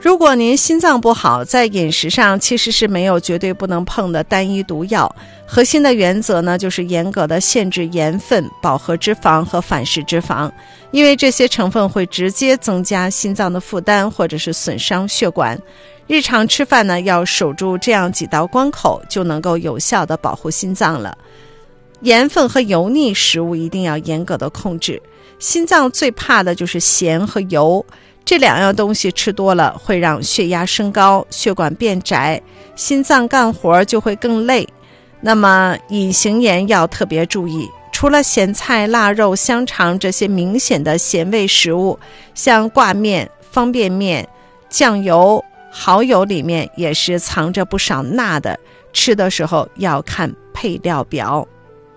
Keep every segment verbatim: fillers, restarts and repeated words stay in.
如果您心脏不好，在饮食上其实是没有绝对不能碰的单一毒药。核心的原则呢，就是严格的限制盐分、饱和脂肪和反式脂肪，因为这些成分会直接增加心脏的负担或者是损伤血管。日常吃饭呢，要守住这样几道关口，就能够有效的保护心脏了。盐分和油腻食物一定要严格的控制。心脏最怕的就是咸和油，这两样东西吃多了会让血压升高，血管变窄，心脏干活就会更累。那么隐形盐要特别注意，除了咸菜、腊肉、香肠这些明显的咸味食物，像挂面、方便面、酱油、蚝油里面也是藏着不少钠的，吃的时候要看配料表。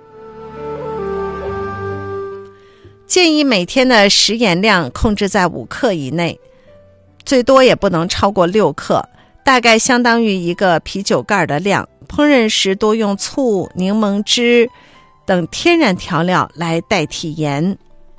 建议每天的食盐量控制在五克以内，最多也不能超过六克，大概相当于一个啤酒盖的量。烹饪时多用醋、柠檬汁等天然调料来代替盐。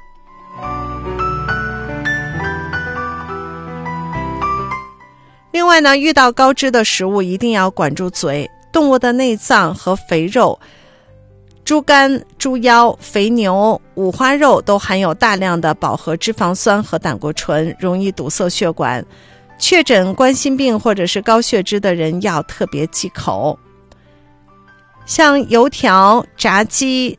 另外呢，遇到高脂的食物一定要管住嘴。动物的内脏和肥肉，猪肝、猪腰、肥牛、五花肉都含有大量的饱和脂肪酸和胆固醇，容易堵塞血管。确诊冠心病或者是高血脂的人要特别忌口。像油条、炸鸡、